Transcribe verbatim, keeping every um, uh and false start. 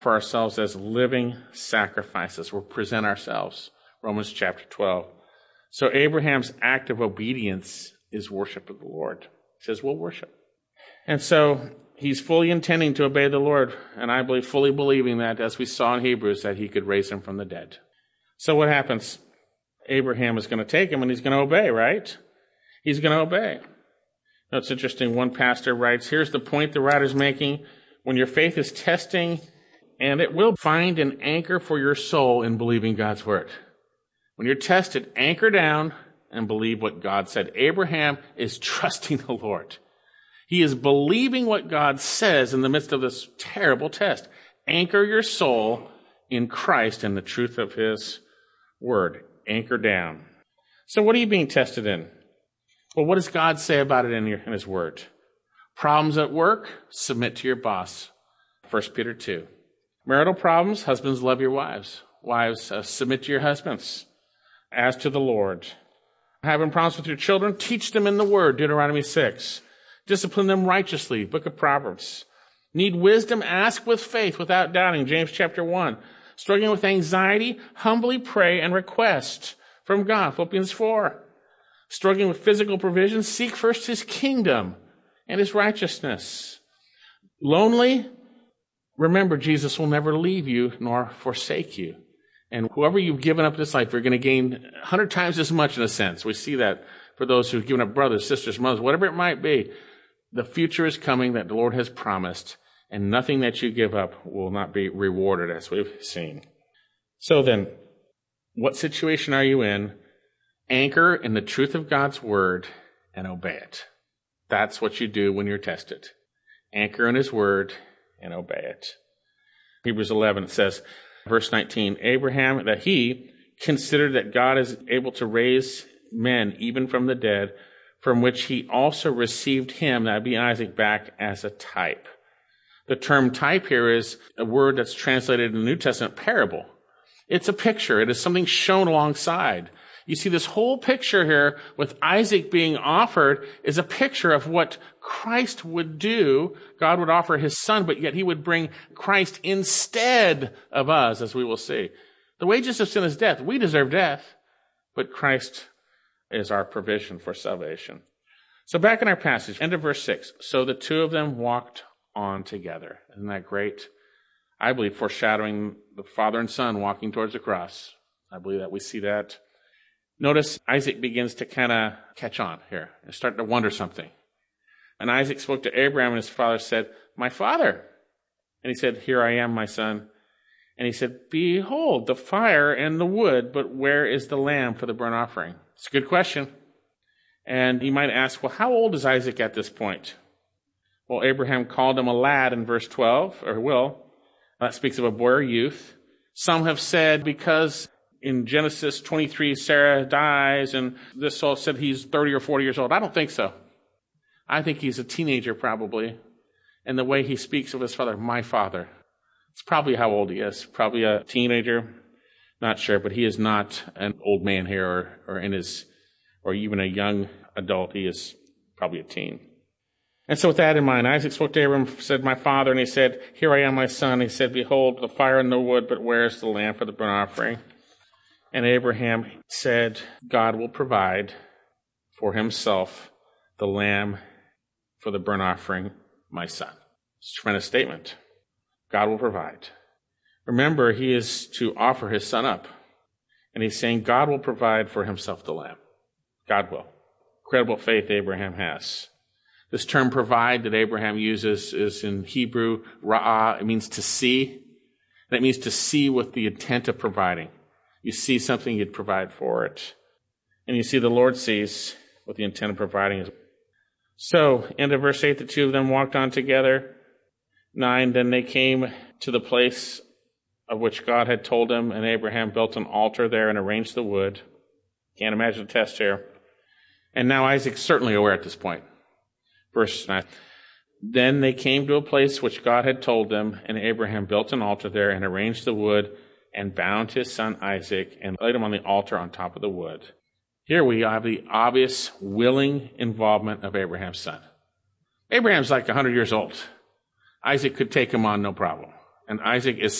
for ourselves as living sacrifices. We'll present ourselves. Romans chapter twelve. So Abraham's act of obedience is worship of the Lord. He says, we'll worship. And so he's fully intending to obey the Lord, and I believe fully believing that, as we saw in Hebrews, that he could raise him from the dead. So what happens? Abraham is going to take him, and he's going to obey, right? He's going to obey. Now, it's interesting. One pastor writes, here's the point the writer's making. When your faith is testing, and it will find an anchor for your soul in believing God's word. When you're tested, anchor down and believe what God said. Abraham is trusting the Lord. He is believing what God says in the midst of this terrible test. Anchor your soul in Christ and the truth of his word. Anchor down. So what are you being tested in? Well, what does God say about it in, your, in his word? Problems at work? Submit to your boss. First Peter two. Marital problems? Husbands, love your wives. Wives, uh, submit to your husbands. As to the Lord. Having problems with your children? Teach them in the word. Deuteronomy six. Discipline them righteously. Book of Proverbs. Need wisdom? Ask with faith without doubting. James chapter one. Struggling with anxiety? Humbly pray and request from God. Philippians four. Struggling with physical provision? Seek first his kingdom and his righteousness. Lonely? Remember, Jesus will never leave you nor forsake you. And whoever you've given up this life, you're going to gain a hundred times as much in a sense. We see that for those who've given up brothers, sisters, mothers, whatever it might be. The future is coming that the Lord has promised, and nothing that you give up will not be rewarded, as we've seen. So then, what situation are you in? Anchor in the truth of God's word and obey it. That's what you do when you're tested. Anchor in his word and obey it. Hebrews eleven, it says, verse nineteen, Abraham, that he considered that God is able to raise men even from the dead, from which he also received him, that would be Isaac, back as a type. The term type here is a word that's translated in the New Testament, parable. It's a picture. It is something shown alongside. You see, this whole picture here with Isaac being offered is a picture of what Christ would do. God would offer his son, but yet he would bring Christ instead of us, as we will see. The wages of sin is death. We deserve death, but Christ is our provision for salvation. So back in our passage, end of verse six. So the two of them walked on together. Isn't that great? I believe foreshadowing the father and son walking towards the cross. I believe that we see that. Notice Isaac begins to kind of catch on here and start to wonder something. And Isaac spoke to Abraham, and his father said, my father. And he said, here I am, my son. And he said, behold, the fire and the wood, but where is the lamb for the burnt offering? It's a good question. And you might ask, well, how old is Isaac at this point? Well, Abraham called him a lad in verse twelve, or will. That speaks of a boy or youth. Some have said because in Genesis twenty-three, Sarah dies, and this soul said he's thirty or forty years old. I don't think so. I think he's a teenager probably. And the way he speaks of his father, my father, it's probably how old he is. Probably a teenager. Not sure, but he is not an old man here or, or in his, or even a young adult. He is probably a teen. And so with that in mind, Isaac spoke to Abraham, said, my father, and he said, here I am, my son. He said, behold, the fire and the wood, but where is the lamb for the burnt offering? And Abraham said, God will provide for himself the lamb for the burnt offering, my son. It's a tremendous statement. God will provide. Remember, he is to offer his son up. And he's saying God will provide for himself the lamb. God will. Incredible faith Abraham has. This term provide that Abraham uses is in Hebrew, ra'ah. It means to see. And it means to see with the intent of providing. You see something, you'd provide for it. And you see the Lord sees with the intent of providing. So, end of verse eight, the two of them walked on together. Nine, then they came to the place of which God had told him, and Abraham built an altar there and arranged the wood. Can't imagine the test here. And now Isaac's certainly aware at this point. Verse nine. Then they came to a place which God had told them, and Abraham built an altar there and arranged the wood and bound his son Isaac and laid him on the altar on top of the wood. Here we have the obvious willing involvement of Abraham's son. Abraham's like one hundred years old. Isaac could take him on no problem. And Isaac is